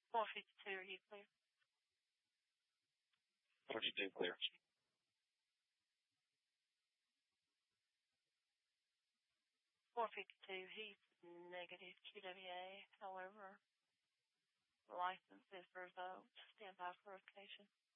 452, are you clear? 42 clear. 452, he's negative QWA. However, the license is revoked. Stand by for location.